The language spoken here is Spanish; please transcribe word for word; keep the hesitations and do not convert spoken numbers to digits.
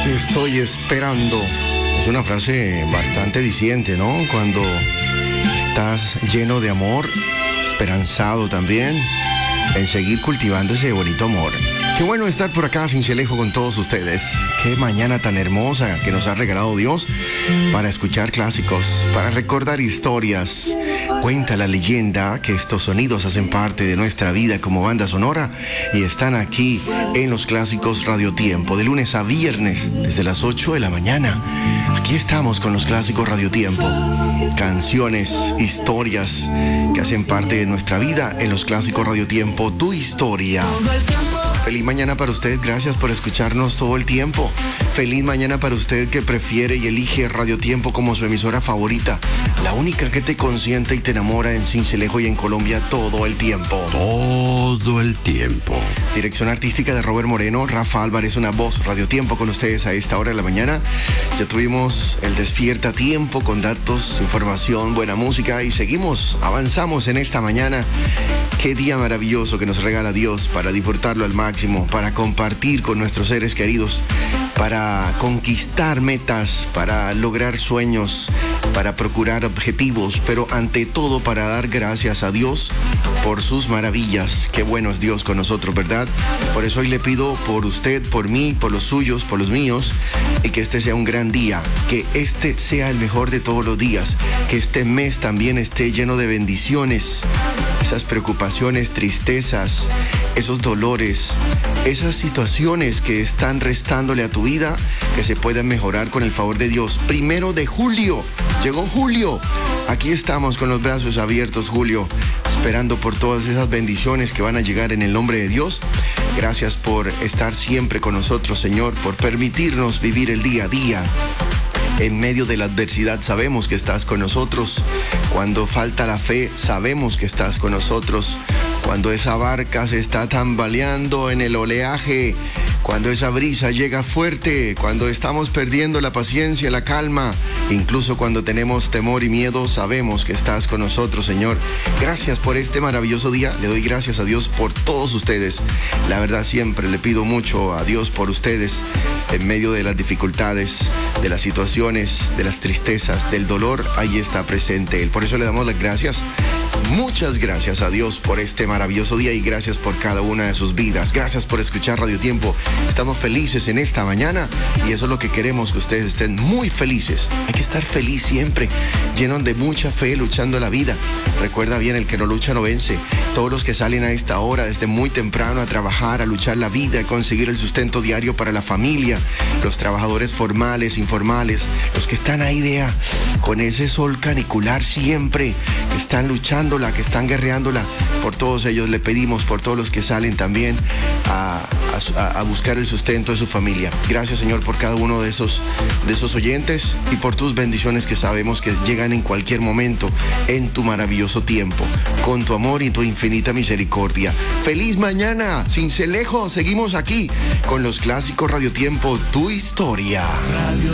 Te estoy esperando. Es una frase bastante diciente, ¿no? Cuando estás lleno de amor, esperanzado también en seguir cultivando ese bonito amor. Qué bueno estar por acá, Cincelejo, con todos ustedes. Qué mañana tan hermosa que nos ha regalado Dios para escuchar clásicos, para recordar historias. Cuenta la leyenda que estos sonidos hacen parte de nuestra vida como banda sonora y están aquí en los Clásicos Radio Tiempo, de lunes a viernes, desde las ocho de la mañana. Aquí estamos con los Clásicos Radio Tiempo. Canciones, historias que hacen parte de nuestra vida en los Clásicos Radio Tiempo. Tu historia. Feliz mañana para usted, gracias por escucharnos todo el tiempo. Feliz mañana para usted que prefiere y elige Radio Tiempo como su emisora favorita, la única que te consiente y te enamora en Cincelejo y en Colombia todo el tiempo. Todo el tiempo. Dirección artística de Robert Moreno, Rafa Álvarez, una voz. Radio Tiempo con ustedes a esta hora de la mañana. Ya tuvimos el Despierta Tiempo con datos, información, buena música y seguimos, avanzamos en esta mañana. Qué día maravilloso que nos regala Dios para disfrutarlo al máximo, para compartir con nuestros seres queridos, para conquistar metas, para lograr sueños, para procurar objetivos, pero ante todo para dar gracias a Dios por sus maravillas. Qué bueno es Dios con nosotros, ¿verdad? Por eso hoy le pido por usted, por mí, por los suyos, por los míos, y que este sea un gran día, que este sea el mejor de todos los días, que este mes también esté lleno de bendiciones. Esas preocupaciones, tristezas, esos dolores, esas situaciones que están restándole a tu vida, que se puedan mejorar con el favor de Dios. Primero de julio, llegó julio. Aquí estamos con los brazos abiertos, Julio, esperando por todas esas bendiciones que van a llegar en el nombre de Dios. Gracias por estar siempre con nosotros, Señor, por permitirnos vivir el día a día. En medio de la adversidad sabemos que estás con nosotros. Cuando falta la fe, sabemos que estás con nosotros. Cuando esa barca se está tambaleando en el oleaje, cuando esa brisa llega fuerte, cuando estamos perdiendo la paciencia, la calma, incluso cuando tenemos temor y miedo, sabemos que estás con nosotros, Señor. Gracias por este maravilloso día. Le doy gracias a Dios por todos ustedes. La verdad, siempre le pido mucho a Dios por ustedes en medio de las dificultades, de las situaciones, de las tristezas, del dolor. Ahí está presente Él. Por eso le damos las gracias. Muchas gracias a Dios por este maravilloso día y gracias por cada una de sus vidas. Gracias por escuchar Radio Tiempo. Estamos felices en esta mañana y eso es lo que queremos, que ustedes estén muy felices. Hay que estar feliz siempre, llenos de mucha fe, luchando la vida. Recuerda bien, el que no lucha no vence. Todos los que salen a esta hora desde muy temprano a trabajar, a luchar la vida, a conseguir el sustento diario para la familia, los trabajadores formales, informales, los que están ahí, vea, con ese sol canicular siempre, que están luchándola, que están guerreándola. Por todos ellos le pedimos, por todos los que salen también a, a, a buscar el sustento de su familia. Gracias, Señor, por cada uno de esos, de esos oyentes y por tus bendiciones que sabemos que llegan en cualquier momento en tu maravilloso tiempo, con tu amor y tu infinita misericordia. ¡Feliz mañana, Cincelejo! Seguimos aquí con los Clásicos Radio Tiempo, tu historia.